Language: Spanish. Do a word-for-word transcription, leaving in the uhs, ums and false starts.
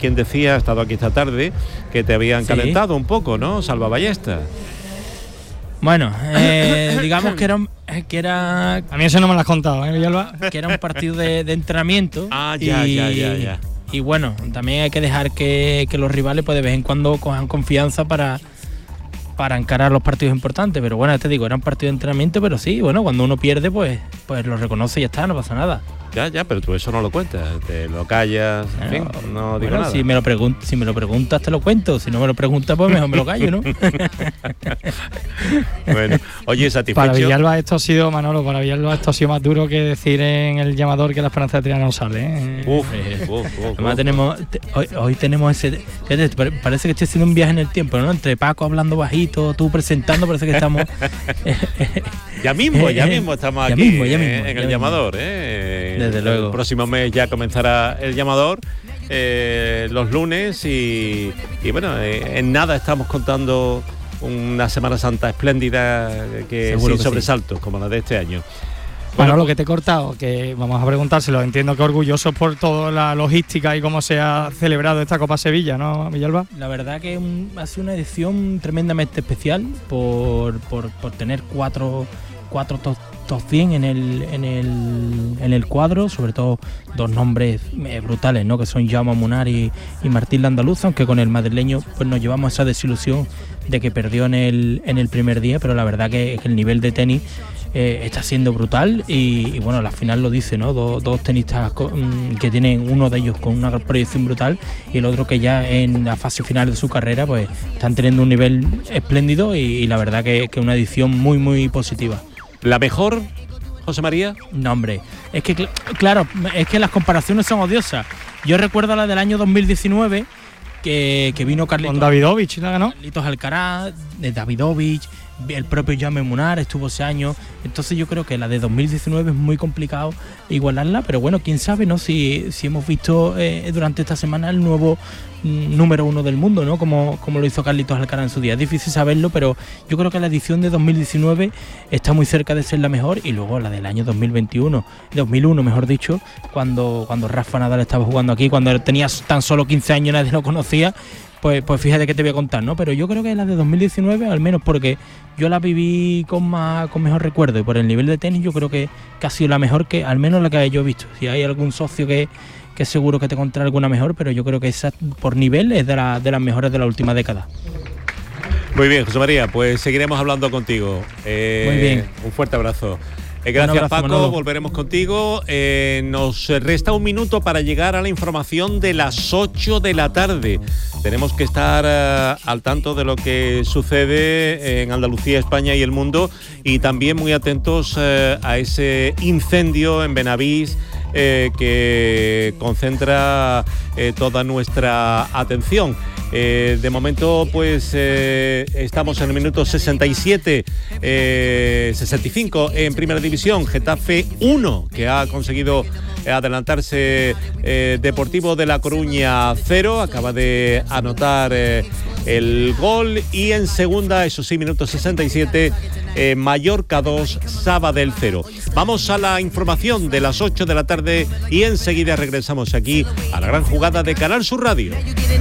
quien decía, ha estado aquí esta tarde, que te habían Sí. calentado un poco, ¿no? Salva Ballesta. Bueno, eh, digamos que era, un- que era A mí eso no me lo has contado, ¿eh, Villalba? que era un partido de, de entrenamiento. Ah, ya, y, ya, ya, ya. Y bueno, también hay que dejar que, que los rivales pues de vez en cuando cojan confianza para, para encarar los partidos importantes. Pero bueno, te digo, era un partido de entrenamiento, pero sí, bueno, cuando uno pierde, pues, pues lo reconoce y ya está, no pasa nada. Ya, ya, pero tú eso no lo cuentas, te lo callas, en fin, no digo Bueno, nada. Si me, lo pregun- si me lo preguntas, te lo cuento. Si no me lo preguntas, pues mejor me lo callo, ¿no? Bueno, oye, satisfecho. Para Villalba esto ha sido, Manolo, para Villalba esto ha sido más duro que decir en el llamador que la esperanza de Triana no sale, ¿eh? Uf, uf, uf, Además uf. tenemos, te- hoy, hoy tenemos ese, fíjate, pare- parece que estoy haciendo un viaje en el tiempo, ¿no? Entre Paco hablando bajito, tú presentando, parece que estamos. Ya mismo, ya Eh, mismo estamos ya aquí mismo, ya eh, mismo, en ya el mismo. llamador. Eh. Desde El luego. próximo mes ya comenzará el llamador, eh, los lunes y, y bueno, eh, en nada estamos contando una Semana Santa espléndida que Seguro sin que sí. sobresaltos como la de este año. Manolo, que te he cortado, que vamos a preguntárselo. Entiendo que orgullosos por toda la logística y cómo se ha celebrado esta Copa Sevilla, ¿no, Villalba? La verdad que un- ha sido una edición tremendamente especial por, por, por tener cuatro, cuatro top, top cien en el, en, el, en el cuadro, sobre todo dos nombres eh, brutales, ¿no? Que son Jaume Munar y, y Martín Landaluza, aunque con el madrileño pues nos llevamos esa desilusión de que perdió en el, en el primer día, pero la verdad que, que el nivel de tenis eh, está siendo brutal y, y bueno, la final lo dice, ¿no? Dos, dos tenistas co- mm, que tienen, uno de ellos con una proyección brutal y el otro que ya en la fase final de su carrera pues están teniendo un nivel espléndido y, y la verdad que es una edición muy muy positiva. La mejor, José María. No, hombre, es que cl- claro, es que las comparaciones son odiosas. Yo recuerdo la del año dos mil diecinueve que, que vino Carlitos Con Davidovich la ganó. Carlitos Alcaraz, de Davidovich, el propio Jaume Munar estuvo ese año. Entonces yo creo que la de dos mil diecinueve es muy complicado igualarla, pero bueno, quién sabe, ¿no? Si, si hemos visto eh, durante esta semana el nuevo mm, número uno del mundo, ¿no? Como, como lo hizo Carlitos Alcaraz en su día. Es difícil saberlo, pero yo creo que la edición de dos mil diecinueve está muy cerca de ser la mejor y luego la del año dos mil veintiuno, dos mil uno mejor dicho, cuando, cuando Rafa Nadal estaba jugando aquí, cuando tenía tan solo quince años, nadie lo conocía. Pues, pues fíjate que te voy a contar, ¿no? Pero yo creo que la de dos mil diecinueve, al menos porque yo la viví con más con mejor recuerdo y por el nivel de tenis, yo creo que, que ha sido la mejor, que al menos la que yo he visto. Si hay algún socio que, que seguro que te contará alguna mejor, pero yo creo que esa por nivel es de, la, de las mejores de la última década. Muy bien, José María, pues seguiremos hablando contigo. Eh, Muy bien. Un fuerte abrazo. Eh, gracias, abrazo, Paco. Manolo. Volveremos contigo. Eh, nos resta un minuto para llegar a la información de las ocho de la tarde. Tenemos que estar eh, al tanto de lo que sucede en Andalucía, España y el mundo, y también muy atentos eh, a ese incendio en Benavís eh, que concentra eh, toda nuestra atención. Eh, de momento, pues eh, estamos en el minuto sesenta y siete, eh, sesenta y cinco en Primera División. Getafe uno, que ha conseguido adelantarse eh, Deportivo de La Coruña cero. Acaba de anotar eh, el gol. Y en segunda, eso sí, minuto sesenta y siete, eh, Mallorca dos, Sabadell cero. Vamos a la información de las ocho de la tarde y enseguida regresamos aquí a la gran jugada de Canal Sur Radio.